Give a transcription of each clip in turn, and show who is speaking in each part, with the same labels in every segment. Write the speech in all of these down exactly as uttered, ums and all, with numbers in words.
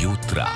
Speaker 1: jutra.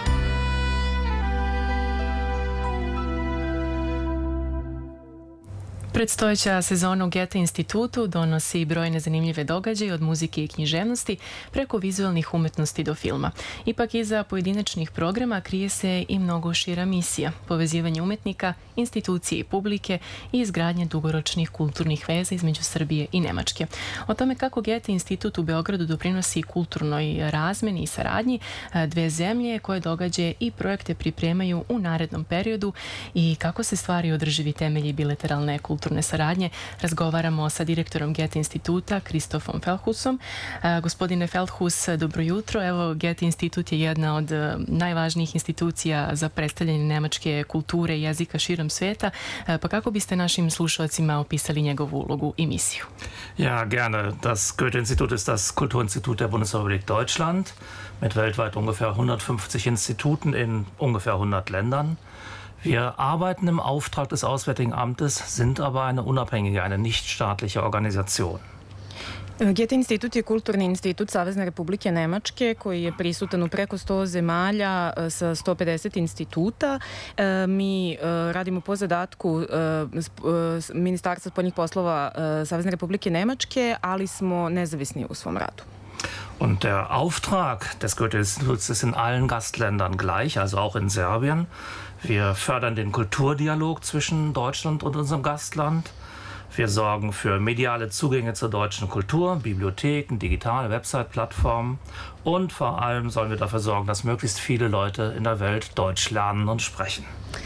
Speaker 2: Predstojeća sezona u Goethe institutu donosi brojne zanimljive događaje od muzike i književnosti preko vizualnih umetnosti do filma. Ipak iza pojedinačnih programa krije se i mnogo šira misija, povezivanje umetnika, institucije i publike i izgradnje dugoročnih kulturnih veza između Srbije i Nemačke. O tome kako Goethe institut u Beogradu doprinosi kulturnoj razmeni i saradnji dve zemlje koje događaje i projekte pripremaju u narednom periodu i kako se stvari održivi temelji bilateralne kulturne saradnje, razgovaramo sa direktorom Goethe instituta, Kristofom Feldhusom. Gospodine Feldhus, dobro jutro. Evo, Goethe institut je jedna od najvažnijih institucija za predstavljanje nemačke kulture i jezika širom sveta. Pa kako biste našim slušalcima opisali njegovu ulogu i misiju?
Speaker 3: Ja, gerne. Das Goethe-Institut ist das Kulturinstitut der Bundesrepublik Deutschland mit weltweit ungefähr hundertfünfzig Instituten in ungefähr hundert Ländern. Wir arbeiten im Auftrag des Auswärtigen Amtes, sind aber eine unabhängige, eine nichtstaatliche Organisation.
Speaker 4: Goethe institut je kulturni institut Savezne Republike Nemačke koji je prisutan u preko sto zemalja sa sto pedeset instituta. Mi radimo po zadatku Ministarstva spoljnih poslova Savezne Republike Nemačke, ali smo nezavisni u svom radu.
Speaker 3: Und der Auftrag des Goethe-Instituts ist in allen Gastländern gleich, also auch in Serbien. Wir fördern den Kulturdialog zwischen Deutschland und unserem Gastland. Wir sorgen für mediale Zugänge zur deutschen Kultur, Bibliotheken, digitale Website-Plattformen und vor allem sollen wir dafür sorgen, dass möglichst viele Leute in der Welt Deutsch lernen und sprechen.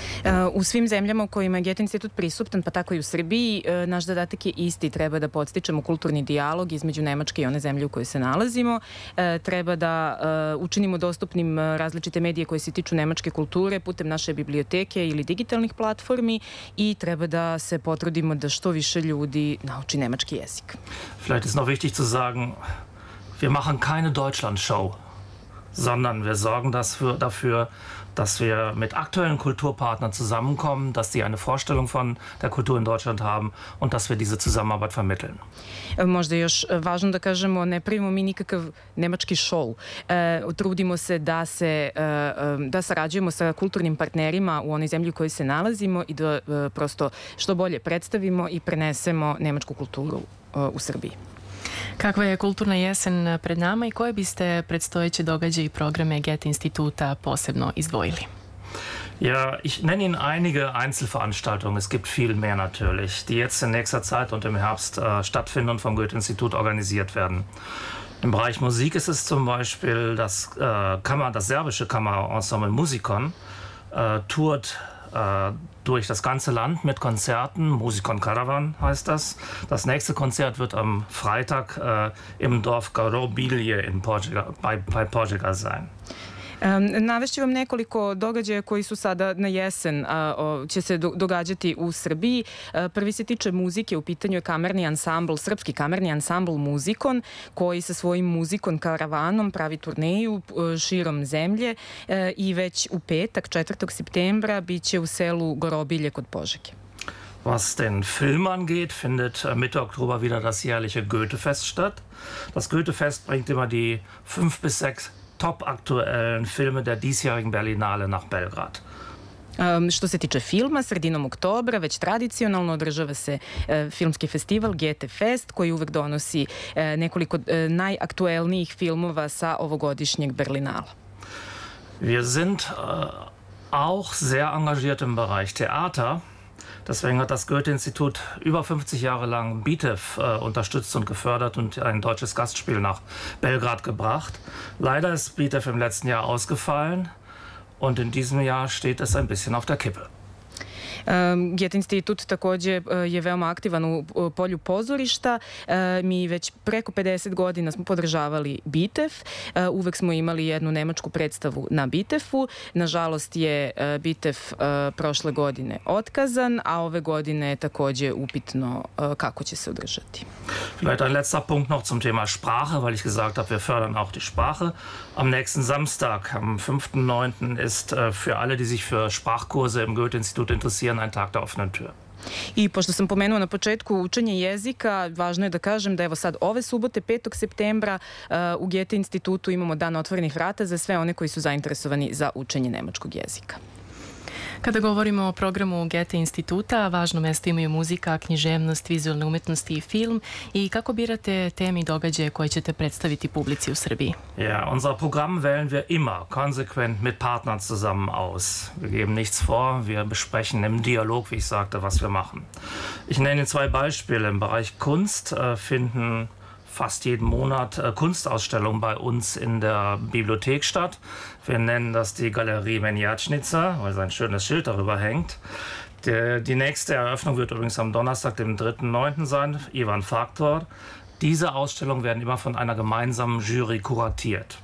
Speaker 4: U svim zemljama u kojima je Goethe institut prisutan, pa tako i u Srbiji, naš zadatak je isti. Treba da podstičemo kulturni dijalog između Nemačke i one zemlje u kojoj se nalazimo. Treba da učinimo dostupnim različite medije koje se tiču nemačke kulture putem naše biblioteke ili digitalnih platformi i treba da se potrudimo da što više ljudi nauči nemački jezik.
Speaker 3: Vielleicht ist noch wichtig zu sagen, wir machen keine Deutschland-Show, sondern wir sorgen dafür, dass wir mit aktuellen Kulturpartnern zusammenkommen, dass die eine Vorstellung von der Kultur in Deutschland haben und dass wir diese Zusammenarbeit vermitteln.
Speaker 4: Možda je još važno da kažemo, ne pravimo mi nikakav nemački šou. Trudimo se da se da sarađujemo sa kulturnim partnerima u onoj zemlji u kojoj se nalazimo i da prosto što bolje predstavimo i prenesemo nemačku kulturu u Srbiji.
Speaker 2: Kakva je kulturna jesen pred nama i koje biste predstojeće događaje i programe Goethe instituta posebno izdvojili?
Speaker 3: Ja, ich nenne Ihnen einige Einzelveranstaltungen. Es gibt viel mehr natürlich, die jetzt in nächster Zeit und im Herbst äh, stattfinden und vom Goethe-Institut organisiert werden. Im Bereich Musik ist es zum Beispiel das, äh, Kammer, das serbische Kammerensemble Musikon äh, tourt äh, durch das ganze Land mit Konzerten. Musikon Karavan heißt das. Das nächste Konzert wird am Freitag äh, im Dorf Garobilje in Portugal, bei, bei Portugal sein.
Speaker 4: Navešću vam nekoliko događaja koji su sada na jesen će se događati u Srbiji. Prvi se tiče muzike, u pitanju je kamerni ansambl, srpski kamerni ansambl Muzikon, koji sa svojim Muzikon Karavanom pravi turneju širom zemlje i već u petak, četvrtog septembra, bit će u selu Gorobilje kod Požege.
Speaker 3: Was den Film angeht, findet Mitte Oktober wieder das jährliche Goethe-Fest statt. Das Goethe-Fest bringt immer die fünf bis sechs top aktuellen Filme der diesjährigen Berlinale nach Belgrad.
Speaker 4: Um, što se tiče filma, sredinom oktobra već tradicionalno održava se uh, filmski festival Goethe Fest koji uvek donosi uh, nekoliko uh, najaktuelnijih filmova sa ovogodišnjeg Berlinala.
Speaker 3: Wir sind uh, auch sehr engagiert im Bereich Theater. Deswegen hat das Goethe-Institut über fünfzig Jahre lang Bitev äh, unterstützt und gefördert und ein deutsches Gastspiel nach Belgrad gebracht. Leider ist Bitev im letzten Jahr ausgefallen und in diesem Jahr steht es ein bisschen auf der Kippe.
Speaker 4: Goethe institut takođe je veoma aktivan u polju pozorišta. Mi već preko pedeset godina smo podržavali Bitev. Uvek smo imali jednu nemačku predstavu na Bitefu. Nažalost je Bitev prošle godine otkazan, a ove godine je takođe upitno kako će se održati.
Speaker 3: Vielleicht ein letzter Punkt noch zum Thema Sprache, weil ich gesagt habe, wir fördern auch die Sprache. Am nächsten Samstag, am fünften neunten ist für alle, die sich für Sprachkurse im Goethe-Institut interessieren, ein Tag der offenen Tür.
Speaker 4: I pošto sam pomenula na početku učenje jezika, važno je da kažem da evo sad ove subote, petog septembra, uh, u Goethe institutu imamo dan otvorenih vrata za sve one koji su zainteresovani za učenje nemačkog jezika.
Speaker 2: Kada govorimo o programu Goethe instituta, važno mesto imaju muzika, književnost, vizualne umetnosti i film. I kako birate teme i događaje koje ćete predstaviti publici u Srbiji?
Speaker 3: Ja, unser Programm wählen wir immer konsequent mit Partnern zusammen aus. Wir geben nichts vor, wir besprechen im Dialog, wie ich sagte, was wir machen. Ich nenne zwei Beispiele. Im Bereich Kunst äh, finden fast jeden Monat äh, Kunstausstellungen bei uns in der Bibliothek statt. Wir nennen das die Galerie Menjatschnitzer, weil sein schönes Schild darüber hängt. Der, die nächste Eröffnung wird übrigens am Donnerstag, dem dritten neunten sein, Ivan Faktor. Diese Ausstellungen werden immer von einer gemeinsamen Jury kuratiert.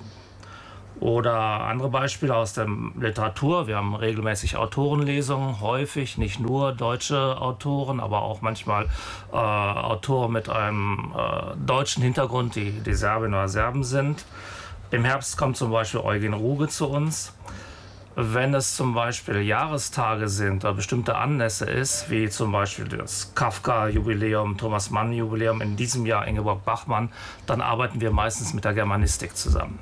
Speaker 3: Oder andere Beispiele aus der Literatur. Wir haben regelmäßig Autorenlesungen, häufig nicht nur deutsche Autoren, aber auch manchmal äh, Autoren mit einem äh, deutschen Hintergrund, die, die Serbinnen oder Serben sind. Im Herbst kommt zum Beispiel Eugen Ruge zu uns. Wenn es zum Beispiel Jahrestage sind oder bestimmte Anlässe ist, wie zum Beispiel das Kafka-Jubiläum, Thomas Mann-Jubiläum, in diesem Jahr Ingeborg Bachmann, dann arbeiten wir meistens mit der Germanistik zusammen.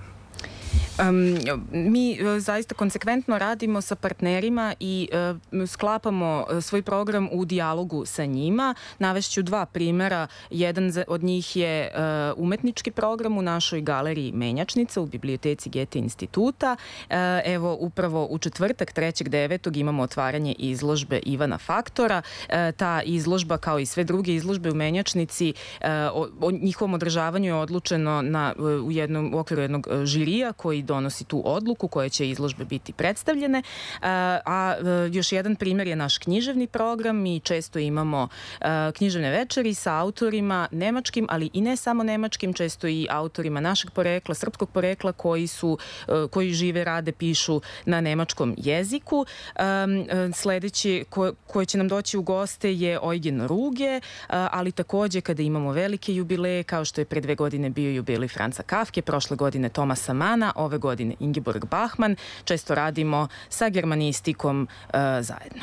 Speaker 4: Um, mi zaista konsekventno radimo sa partnerima i uh, sklapamo svoj program u dijalogu sa njima. Navešću dva primjera. Jedan od njih je uh, umetnički program u našoj galeriji Menjačnica u biblioteci Goethe instituta. Uh, evo, upravo u četvrtak, trećeg devetog imamo otvaranje izložbe Ivana Faktora. Uh, ta izložba, kao i sve druge izložbe u Menjačnici, uh, o, o njihovom održavanju je odlučeno na, u, jednom, u okviru jednog žirija koji donosi tu odluku koje će izložbe biti predstavljene. A, a još jedan primjer je naš književni program. Mi često imamo a, književne večeri sa autorima nemačkim, ali i ne samo nemačkim, često i autorima našeg porekla, srpskog porekla koji su, a, koji žive, rade, pišu na nemačkom jeziku. A, sledeći ko, koji će nam doći u goste je Eugen Ruge, a, ali takođe kada imamo velike jubileje, kao što je pre dve godine bio jubilej Franca Kafke, prošle godine Thomasa Mana, ove godine Ingeborg Bachmann, često radimo sa germanistikom uh, zajedno.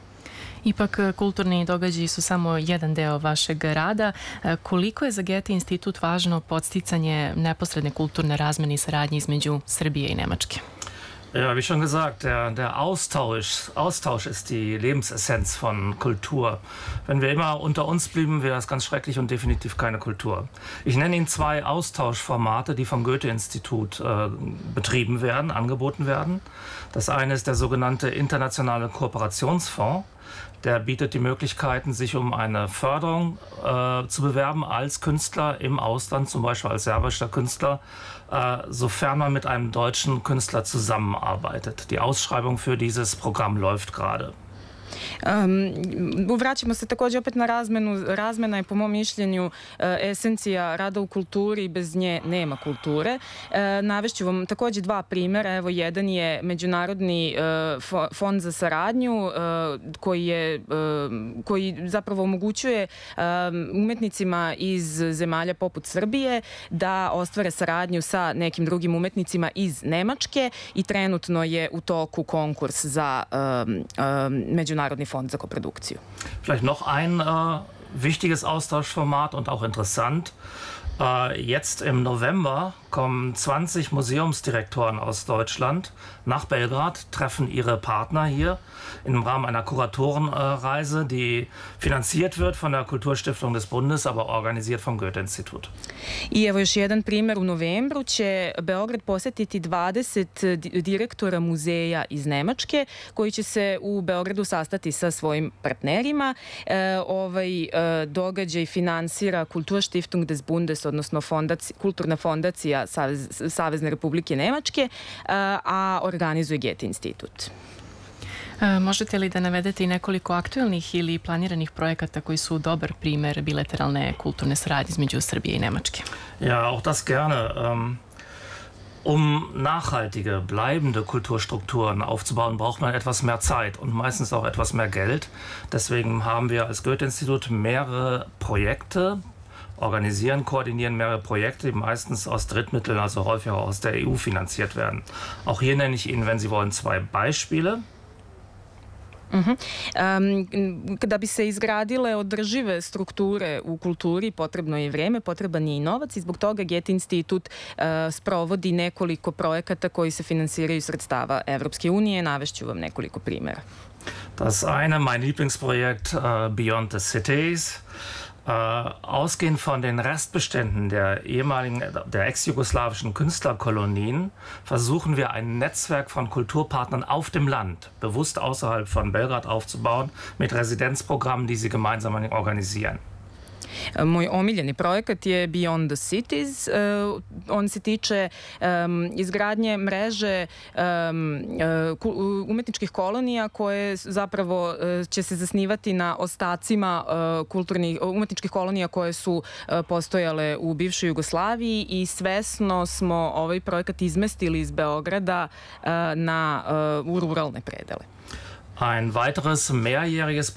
Speaker 2: Ipak, kulturni događaji su samo jedan deo vašeg rada. Koliko je za Goethe institut važno podsticanje neposredne kulturne razmene i saradnje između Srbije i Nemačke?
Speaker 3: Ja, wie schon gesagt, der, der Austausch, Austausch ist die Lebensessenz von Kultur. Wenn wir immer unter uns blieben, wäre das ganz schrecklich und definitiv keine Kultur. Ich nenne Ihnen zwei Austauschformate, die vom Goethe-Institut äh, betrieben werden, angeboten werden. Das eine ist der sogenannte Internationale Kooperationsfonds. Der bietet die Möglichkeiten, sich um eine Förderung äh, zu bewerben als Künstler im Ausland, zum Beispiel als serbischer Künstler, äh, sofern man mit einem deutschen Künstler zusammenarbeitet. Die Ausschreibung für dieses Programm läuft gerade.
Speaker 4: Um, vraćamo se takođe opet na razmenu. Razmena je po mom mišljenju uh, esencija rada u kulturi, bez nje nema kulture. Uh, navešću vam takođe dva primjera. Evo, jedan je Međunarodni uh, fond za saradnju uh, koji, je, uh, koji zapravo omogućuje uh, umetnicima iz zemalja poput Srbije da ostvare saradnju sa nekim drugim umetnicima iz Nemačke i trenutno je u toku konkurs za um, um, Međunarodni Fond za koprodukciju.
Speaker 3: Vielleicht noch ein äh, wichtiges Austauschformat und auch interessant. Äh, jetzt im November kommen zwanzig Museumsdirektoren aus Deutschland nach Belgrad, treffen ihre Partner hier im Rahmen einer Kuratorenreise, die finanziert wird von der Kulturstiftung des Bundes, aber organisiert vom Goethe-Institut.
Speaker 4: I evo još jedan primjer. U novembru će Beograd posetiti dvadeset direktora muzeja iz Nemačke koji će se u Beogradu sastati sa svojim partnerima. E, ovaj e, događaj finansira Kulturstiftung des Bundes, odnosno fondaci, kulturna fondacija Savez, Savezne Republike Nemačke, a, a organizuje Goethe institut.
Speaker 2: E, možete li da navedete i nekoliko aktuelnih ili planiranih projekata koji su dobar primer bilateralne kulturne saradnje između Srbije i Nemačke?
Speaker 3: Ja, auch das gerne. Um, um nachhaltige, bleibende Kulturstrukturen aufzubauen, braucht man etwas mehr Zeit und meistens auch etwas mehr Geld. Deswegen haben wir als Goethe-Institut mehrere Projekte, organisieren, koordinieren mehrere Projekte, die meistens aus Drittmitteln, also häufiger aus der E U finanziert werden. Auch hier nenne ich Ihnen, wenn Sie wollen, zwei Beispiele.
Speaker 4: Uh-huh. Um, da bi se izgradile održive strukture u kulturi potrebno je vreme, potreban je i novac i zbog toga Goethe institut uh, sprovodi nekoliko projekata koji se finansiraju iz sredstava Evropske unije. Navešću vam nekoliko primjera.
Speaker 3: Das eine, mein Lieblingsprojekt, uh, Beyond the Cities. Uh, ausgehend von den Restbeständen der ehemaligen, der ex-jugoslawischen Künstlerkolonien versuchen wir ein Netzwerk von Kulturpartnern auf dem Land, bewusst außerhalb von Belgrad aufzubauen, mit Residenzprogrammen, die sie gemeinsam organisieren.
Speaker 4: Moj omiljeni projekat je Beyond the Cities. Uh, on se tiče um, izgradnje mreže um, uh, umetničkih kolonija koje zapravo uh, će se zasnivati na ostacima uh, kulturnih, umetničkih kolonija koje su uh, postojale u bivšoj Jugoslaviji i svesno smo ovaj projekat izmestili iz Beograda uh, na, uh, u ruralne predele.
Speaker 3: Ein weiteres mehrjähriges